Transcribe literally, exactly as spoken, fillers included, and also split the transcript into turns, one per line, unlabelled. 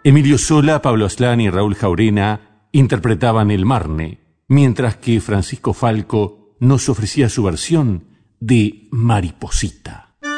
Emilio Sola, Pablo Aslán y Raúl Jaurena interpretaban El Marne, mientras que Francisco Falco nos ofrecía su versión de Mariposita.